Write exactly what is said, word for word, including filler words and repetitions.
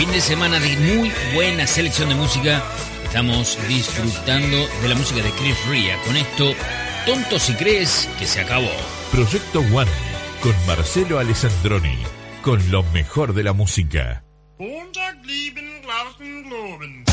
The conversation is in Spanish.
Fin de semana de muy buena selección de música. Estamos disfrutando de la música de Chris Rea. Con esto, tonto si crees que se acabó. Proyecto One, con Marcelo Alessandroni, con lo mejor de la música. Montag lieben, Glauben, Globen.